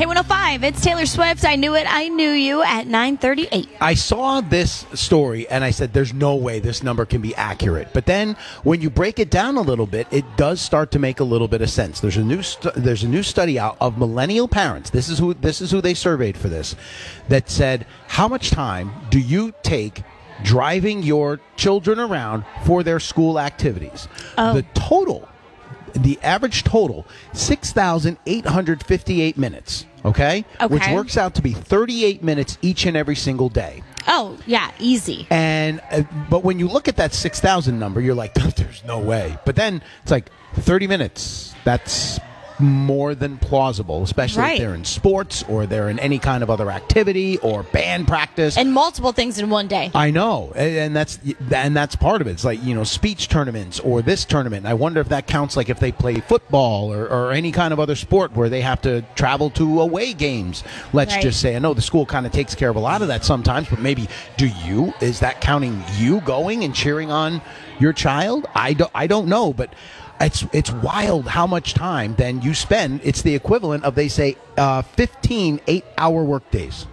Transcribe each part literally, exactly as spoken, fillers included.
K one oh five, it's Taylor Swift. I Knew It, I Knew You at nine thirty-eight. I saw this story and I said, there's no way this number can be accurate. But then when you break it down a little bit, it does start to make a little bit of sense. There's a new stu- there's a new study out of millennial parents. This is who this is who they surveyed for this, that said, how much time do you take driving your children around for their school activities? Oh. The total The average total, six thousand eight hundred fifty-eight minutes, okay? Okay. Which works out to be thirty-eight minutes each and every single day. Oh, yeah, easy. And uh, but when you look at that six thousand number, you're like, there's no way. But then it's like thirty minutes. That's more than plausible, especially Right. if they're in sports or they're in any kind of other activity or band practice. And multiple things in one day. I know, and and that's and that's part of it. It's like, you know, speech tournaments or this tournament. I wonder if that counts, like if they play football or, or any kind of other sport where they have to travel to away games. Let's Right. just say, I know the school kind of takes care of a lot of that sometimes, but maybe do you? Is that counting you going and cheering on your child? I don't, I don't know, but it's it's wild how much time then you spend. It's the equivalent of, they say, uh, fifteen eight-hour workdays.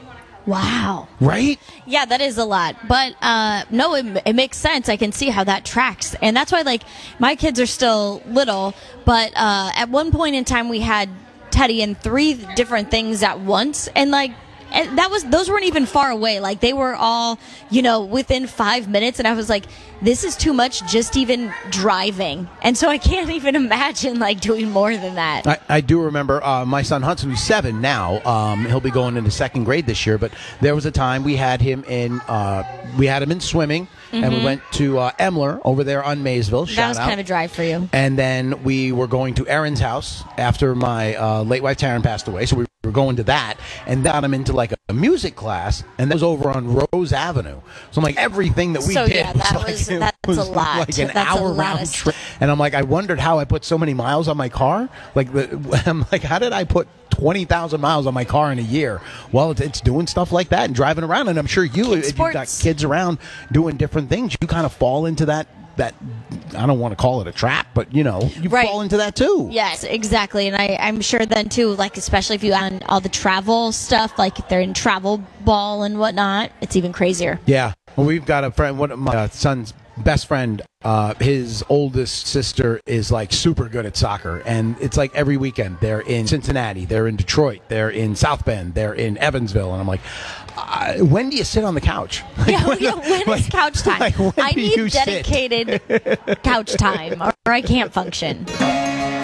Wow. Right? Yeah, that is a lot. But uh, no, it, it makes sense. I can see how that tracks. And that's why, like, my kids are still little, but uh, at one point in time, we had Teddy in three different things at once. And, like, and that was those weren't even far away. Like, they were all, you know, within five minutes. And I was like, this is too much just even driving. And so I can't even imagine, like, doing more than that. I, I do remember uh, my son Hudson, who's seven now. Um, he'll be going into second grade this year. But there was a time we had him in uh, we had him in swimming, mm-hmm. and we went to uh, Emler over there on Maysville. That Shout was out. kind of a drive for you. And then we were going to Erin's house after my uh, late wife Taryn passed away. So we were going to that and got him into like a, a music class, and that was over on Rose Avenue. So I'm like, everything that we So, did yeah, was that like, was- it that's was a lot. like an That's a hour lot round of trip. And I'm like, I wondered how I put so many miles on my car. Like, the, I'm like, how did I put twenty thousand miles on my car in a year? Well, it's, it's doing stuff like that and driving around. And I'm sure you, if you've got sports. kids around doing different things, you kind of fall into that, that, I don't want to call it a trap, but, you know, you Right. fall into that too. Yes, exactly. And I, I'm sure then, too, like, especially if you add in all the travel stuff, like if they're in travel ball and whatnot, it's even crazier. Yeah. Well, we've got a friend, one of my uh, son's best friend, uh, his oldest sister is like super good at soccer. And it's like every weekend they're in Cincinnati, they're in Detroit, they're in South Bend, they're in Evansville. And I'm like, uh, when do you sit on the couch? Like, Yeah, yeah, when is like- couch time? like, when I do you need sit? dedicated couch time, or I can't function.